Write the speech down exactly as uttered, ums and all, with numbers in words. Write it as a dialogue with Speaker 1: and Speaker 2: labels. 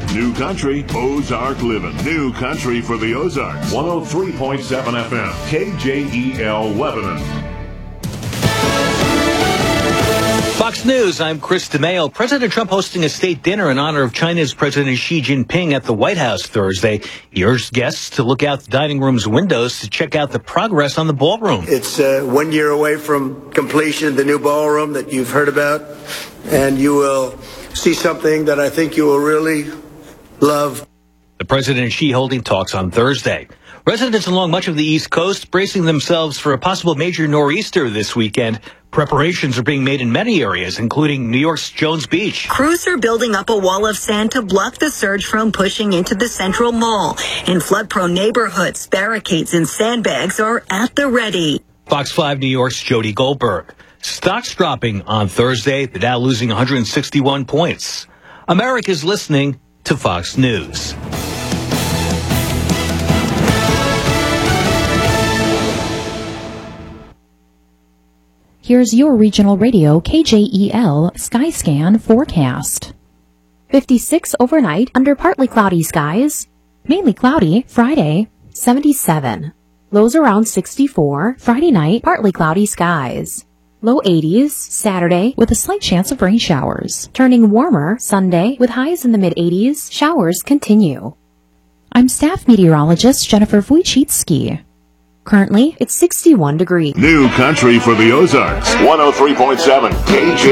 Speaker 1: New country, Ozark living. New country for the Ozarks. one oh three point seven F M, K J E L Lebanon.
Speaker 2: Fox News, I'm Chris DeMaio. President Trump hosting a state dinner in honor of China's President Xi Jinping at the White House Thursday. He urged guests to look out the dining room's windows to check out the progress on the ballroom.
Speaker 3: It's uh, one year away from completion, the new ballroom that you've heard about, and you will see something that I think you will really love.
Speaker 2: The President and Xi holding talks on Thursday. Residents along much of the East Coast bracing themselves for a possible major nor'easter this weekend. Preparations are being made in many areas, including New York's Jones Beach.
Speaker 4: Crews are building up a wall of sand to block the surge from pushing into the Central Mall. In flood-prone neighborhoods, barricades and sandbags are at the ready.
Speaker 2: Fox five New York's Jody Goldberg. Stocks dropping on Thursday, the Dow losing one hundred sixty-one points. America's listening to Fox News.
Speaker 5: Here's your regional radio K J E L Skyscan forecast. fifty-six overnight under partly cloudy skies. Mainly cloudy Friday, seventy-seven. Lows around sixty-four. Friday night, partly cloudy skies. Low eighties Saturday with a slight chance of rain showers. Turning warmer Sunday with highs in the mid-eighties. Showers continue. I'm staff meteorologist Jennifer Wojcicki. Currently, it's sixty-one degrees.
Speaker 1: New country for the Ozarks. one oh three point seven K J